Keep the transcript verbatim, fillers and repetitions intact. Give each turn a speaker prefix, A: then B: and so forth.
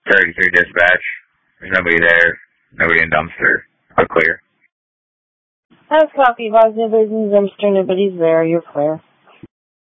A: thirty-three dispatch. There's nobody there. Nobody in dumpster. All clear.
B: That's copy. Advise nobody's in the dumpster. Nobody's there. You're clear.